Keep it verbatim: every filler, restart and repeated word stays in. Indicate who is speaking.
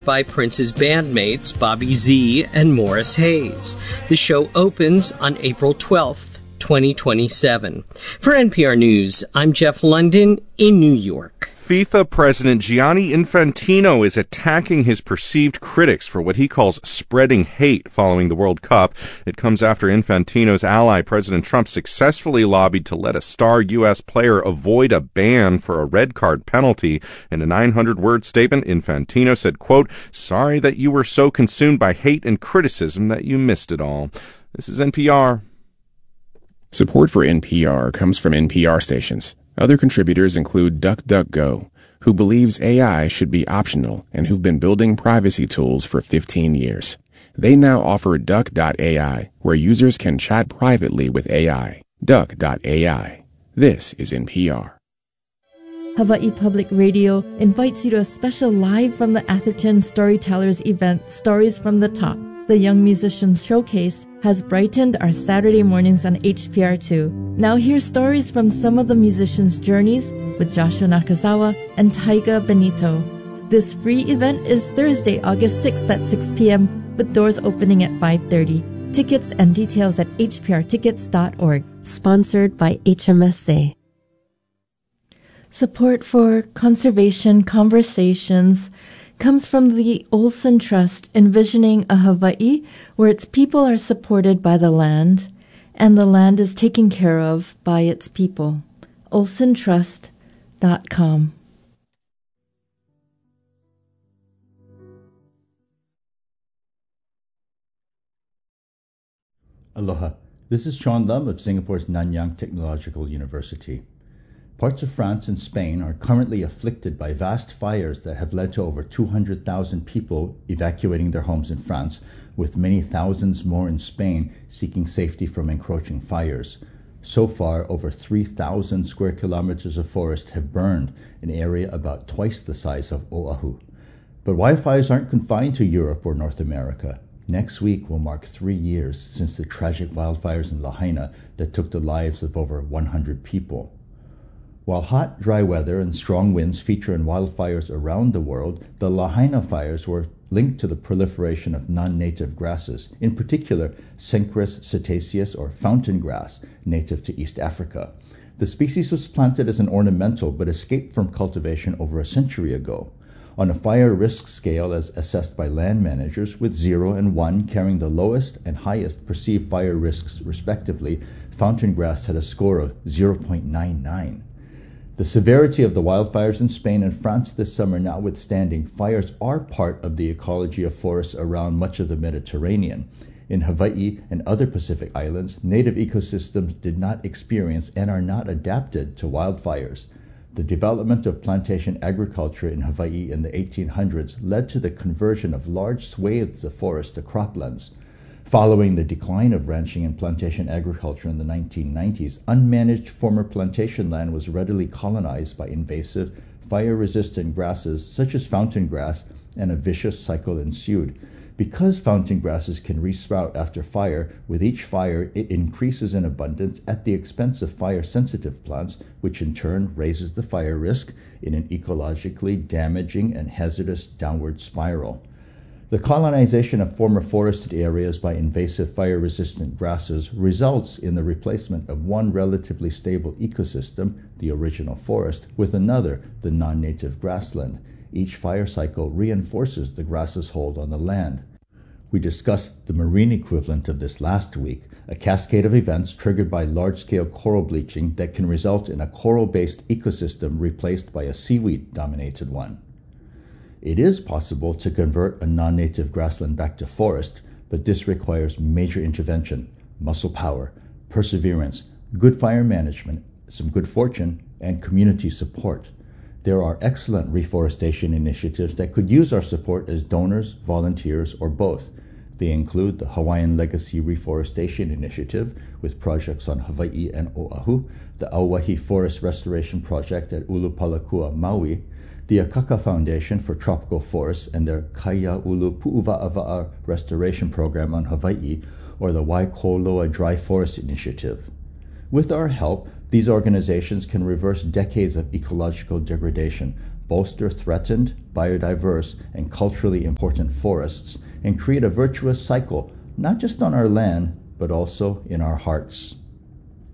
Speaker 1: by Prince's bandmates Bobby Z and Morris Hayes. The show opens on April twelfth, twenty twenty-seven. For N P R News, I'm Jeff London in New York.
Speaker 2: FIFA President Gianni Infantino is attacking his perceived critics for what he calls spreading hate following the World Cup. It comes after Infantino's ally, President Trump, successfully lobbied to let a star U S player avoid a ban for a red card penalty. In a nine hundred word statement, Infantino said, quote, "Sorry that you were so consumed by hate and criticism that you missed it all." This is N P R.
Speaker 3: Support for N P R comes from N P R stations. Other contributors include DuckDuckGo, who believes A I should be optional and who've been building privacy tools for fifteen years. They now offer Duck dot A I, where users can chat privately with A I. Duck dot A I. This is N P R.
Speaker 4: Hawaii Public Radio invites you to a special Live from the Atherton Storytellers event, Stories from the Top. The Young Musicians Showcase has brightened our Saturday mornings on H P R two. Now hear stories from some of the musicians' journeys with Joshua Nakazawa and Taiga Benito. This free event is Thursday, August sixth at six p.m. with doors opening at five thirty. Tickets and details at h p r tickets dot org. Sponsored by H M S A. Support for Conservation Conversations comes from the Olson Trust, envisioning a Hawaii where its people are supported by the land and the land is taken care of by its people. olson trust dot com.
Speaker 5: Aloha. This is Sean Lum of Singapore's Nanyang Technological University. Parts of France and Spain are currently afflicted by vast fires that have led to over two hundred thousand people evacuating their homes in France, with many thousands more in Spain seeking safety from encroaching fires. So far, over three thousand square kilometers of forest have burned, an area about twice the size of Oahu. But wildfires aren't confined to Europe or North America. Next week will mark three years since the tragic wildfires in Lahaina that took the lives of over one hundred people. While hot, dry weather and strong winds feature in wildfires around the world, the Lahaina fires were linked to the proliferation of non-native grasses, in particular Cenchrus cetaceus, or fountain grass, native to East Africa. The species was planted as an ornamental but escaped from cultivation over a century ago. On a fire risk scale as assessed by land managers, with zero and one carrying the lowest and highest perceived fire risks respectively, fountain grass had a score of zero point nine nine. The severity of the wildfires in Spain and France this summer notwithstanding, fires are part of the ecology of forests around much of the Mediterranean. In Hawaii and other Pacific islands, native ecosystems did not experience and are not adapted to wildfires. The development of plantation agriculture in Hawaii in the eighteen hundreds led to the conversion of large swathes of forest to croplands. Following the decline of ranching and plantation agriculture in the nineteen nineties, unmanaged former plantation land was readily colonized by invasive, fire-resistant grasses such as fountain grass, and a vicious cycle ensued. Because fountain grasses can resprout after fire, with each fire it increases in abundance at the expense of fire-sensitive plants, which in turn raises the fire risk in an ecologically damaging and hazardous downward spiral. The colonization of former forested areas by invasive fire-resistant grasses results in the replacement of one relatively stable ecosystem, the original forest, with another, the non-native grassland. Each fire cycle reinforces the grass's hold on the land. We discussed the marine equivalent of this last week, a cascade of events triggered by large-scale coral bleaching that can result in a coral-based ecosystem replaced by a seaweed-dominated one. It is possible to convert a non-native grassland back to forest, but this requires major intervention, muscle power, perseverance, good fire management, some good fortune, and community support. There are excellent reforestation initiatives that could use our support as donors, volunteers, or both. They include the Hawaiian Legacy Reforestation Initiative, with projects on Hawaii and Oahu, the Auahi Forest Restoration Project at Ulupalakua, Maui, the Akaka Foundation for Tropical Forests and their Kaiaulu Pu'uva'ava'a Restoration Program on Hawaii, or the Waikoloa Dry Forest Initiative. With our help, these organizations can reverse decades of ecological degradation, bolster threatened, biodiverse, and culturally important forests, and create a virtuous cycle, not just on our land, but also in our hearts.